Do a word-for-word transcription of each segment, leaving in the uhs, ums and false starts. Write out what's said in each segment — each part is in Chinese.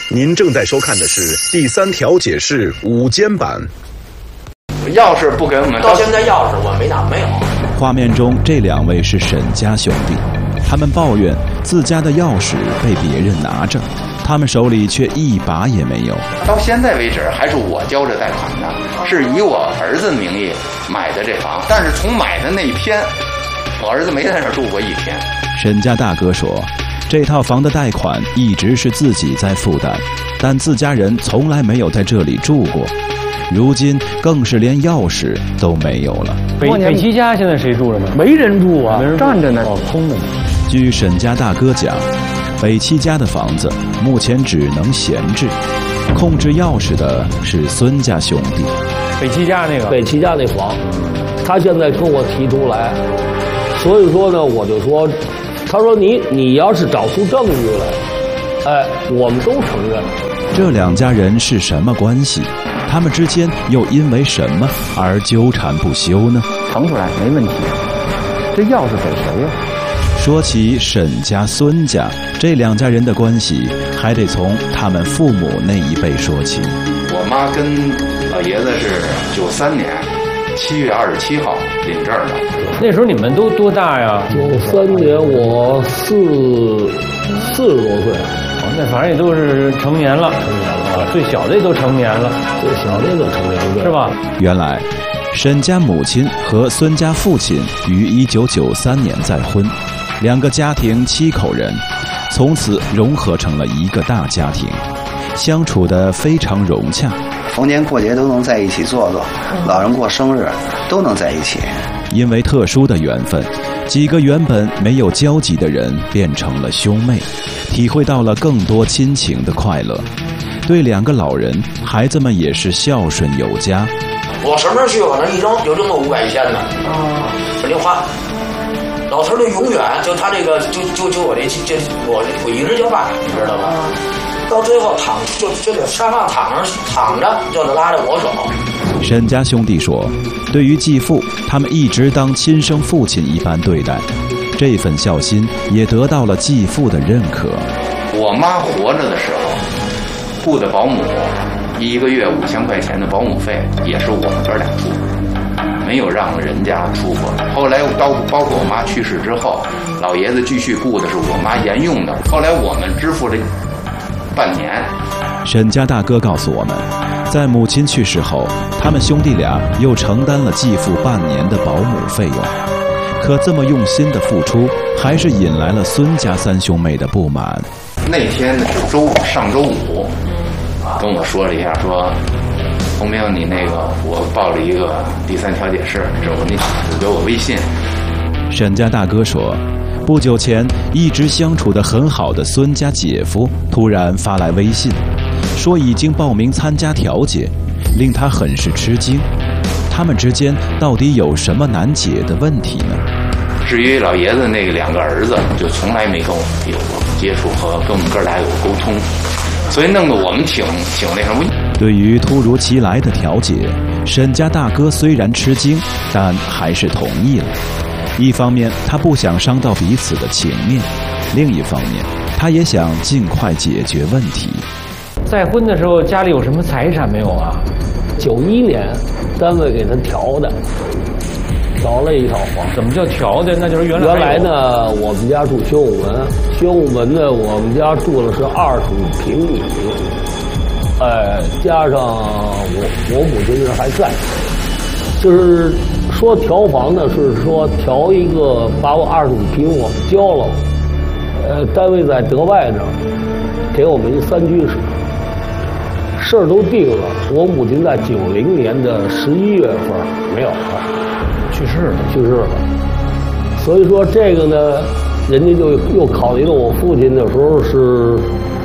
您正在收看的是第三调解室午间版。 钥匙不给我们， 到现在钥匙我没拿，没有。 画面中这两位是沈家兄弟，他们抱怨自家的钥匙被别人拿着，他们手里却一把也没有。 到现在为止还是我交着贷款的，是以我儿子的名义买的这房，但是从买的那一天，我儿子没在那儿住过一天。 沈家大哥说，这套房的贷款一直是自己在负担，但自家人从来没有在这里住过，如今更是连钥匙都没有了。 北北七家现在谁住着呢？ 没人住啊， 没人住站着呢， 哦，空着呢。 据沈家大哥讲，北七家的房子目前只能闲置，控制钥匙的是孙家兄弟。 北七家那个， 北七家那房，他现在跟我提出来，所以说呢，我就说，他说你你要是找出证据来，哎，我们都承认。 这两家人是什么关系？他们之间又因为什么而纠缠不休呢？ 腾出来没问题，这钥匙给谁呀？ 说起沈家、孙家这两家人的关系，还得从他们父母那一辈说起。 我妈跟老爷子是九三年七月二十七号领证的。 那时候你们都多大呀？ 九三年我四四十多岁， 哦，那反正也都是成年了，成年了啊，最小的也都成年了， 最小的都成年了， 是吧？ 原来，沈家母亲和孙家父亲于一九九三年再婚，两个家庭七口人，从此融合成了一个大家庭，相处得非常融洽。 逢年过节都能在一起坐坐，老人过生日都能在一起。 因为特殊的缘分，几个原本没有交集的人变成了兄妹，体会到了更多亲情的快乐。对两个老人，孩子们也是孝顺有加。 我什么时候去，往那一扔就扔个五百一千的，啊，肯定花。老头儿就永远就他这个就就就我这这我我一直就办，你知道吧？到最后躺就就得沙发躺着躺着就得拉着我手。 沈家兄弟说，对于继父，他们一直当亲生父亲一般对待，这份孝心也得到了继父的认可。 我妈活着的时候，雇的保姆，一个月五千块钱的保姆费也是我们哥俩出，没有让人家出过。后来包包括我妈去世之后，老爷子继续雇的是我妈沿用的，后来我们支付了半年。 沈家大哥告诉我们，在母亲去世后，他们兄弟俩又承担了继父半年的保姆费用。可这么用心的付出，还是引来了孙家三兄妹的不满。 那天呢是周上周五，跟我说了一下，说洪明，你那个我报了一个第三调解室，这我那给我微信。 沈家大哥说，不久前一直相处得很好的孙家姐夫突然发来微信，说已经报名参加调解，令他很是吃惊。他们之间到底有什么难解的问题呢？ 至于老爷子那个两个儿子，就从来没跟我有过接触和跟我们哥俩有沟通，所以弄得我们挺挺那什么。 对于突如其来的调解，沈家大哥虽然吃惊，但还是同意了。一方面他不想伤到彼此的情面，另一方面他也想尽快解决问题。 再婚的时候家里有什么财产没有啊？ 九一年单位给他调的，调了一套房。 怎么叫调的？那就是原来原来呢，我们家住宣武门，宣武门呢，我们家住的是二十五平米，哎，加上我我母亲是还在，就是说调房呢，是说调一个把我二十五平我们交了，呃，单位在德外这儿给我们一三居室。事儿都定了，我母亲在九零年的十一月份没有了， 去世了， 去世了。所以说这个呢，人家就又考虑到我父亲的时候是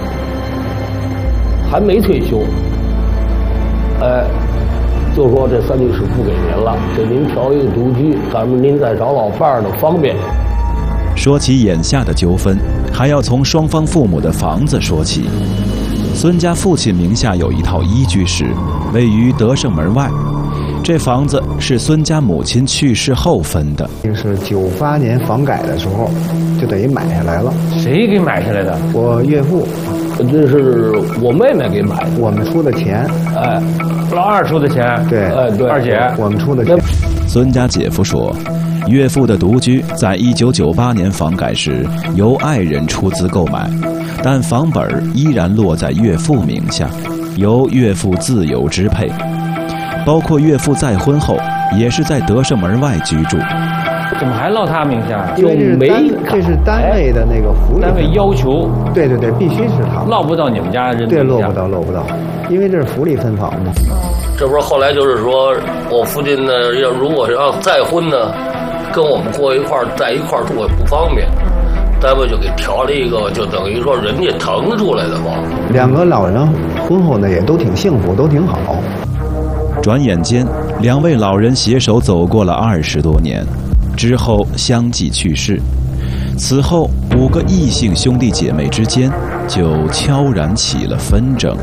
还没退休，哎，就说这三居室不给您了，给您调一个独居，咱们您再找老伴儿的方便。 说起眼下的纠纷，还要从双方父母的房子说起。孙家父亲名下有一套一居室，位于德胜门外。这房子是孙家母亲去世后分的。 就是九八年房改的时候，就等于买下来了。 谁给买下来的？ 我岳父这是我妹妹给买的， 我们出的钱， 哎， 老二出的钱， 对， 哎对， 二姐我们出的钱。 孙家姐夫说，岳父的独居在一九九八年房改时由爱人出资购买，但房本依然落在岳父名下，由岳父自由支配。包括岳父再婚后，也是在德胜门外居住。 怎么还落他名下？ 因为这是单这是单位的那个福利， 单位要求。 对对对，必须是他。 落不到你们家人名下。 对，落不到，落不到，因为这是福利分房嘛。 这不是后来就是说我父亲呢，要如果要再婚呢，跟我们过一块儿在一块儿住也不方便，单位就给调了一个，就等于说人家腾出来的房。 两个老人婚后呢也都挺幸福，都挺好。 转眼间，两位老人携手走过了二十多年，之后相继去世。此后，五个异姓兄弟姐妹之间就悄然起了纷争。